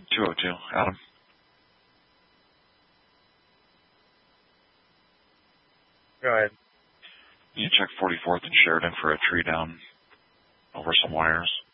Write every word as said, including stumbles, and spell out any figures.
two oh two, Adam. Go ahead. You check forty-fourth and Sheridan for a tree down over some wires.